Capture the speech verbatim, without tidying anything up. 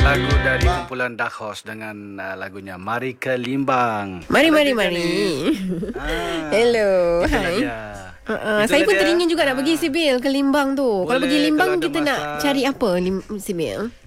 Lagu dari kumpulan Dark Horse dengan uh, lagunya Mari ke Limbang. Mari, mari, mari. Ah, Hello. itulah Hai. dia. Uh, Itulah saya pun dia. teringin juga nak pergi Sibil ke Limbang tu. Kalau Boleh, pergi Limbang kalau ada kita nak masa. cari apa Lim- Sibil?